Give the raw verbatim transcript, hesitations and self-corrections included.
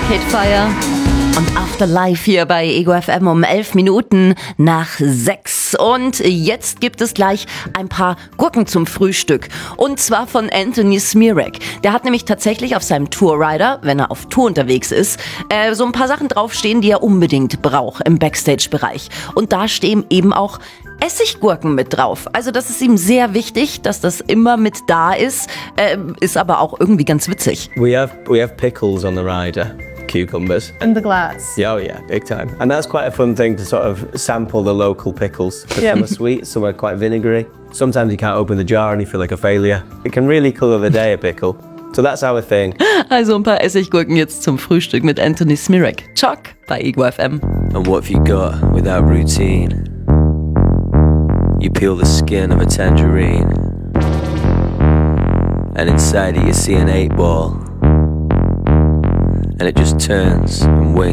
Arcade Fire und Afterlife hier bei Ego F M um elf Minuten nach sechs. Und jetzt gibt es gleich ein paar Gurken zum Frühstück. Und zwar von Anthony Smirek. Der hat nämlich tatsächlich auf seinem Tourrider, wenn er auf Tour unterwegs ist, äh, so ein paar Sachen draufstehen, die er unbedingt braucht im Backstage-Bereich. Und da stehen eben auch Essiggurken mit drauf. Also das ist ihm sehr wichtig, dass das immer mit da ist. Äh, ist aber auch irgendwie ganz witzig. We have we have pickles on the rider, cucumbers. In the glass. Yeah, oh yeah, big time. And that's quite a fun thing to sort of sample the local pickles. Yeah. Some are sweet, some are quite vinegary. Sometimes you can't open the jar and you feel like a failure. It can really colour the day, a pickle. So that's our thing. Also ein paar Essiggurken jetzt zum Frühstück mit Anthony Smirek. Choc bei Ego F M. And what have you got without routine? You peel the skin of a tangerine, and inside it you see an eight ball, and it just turns and winks.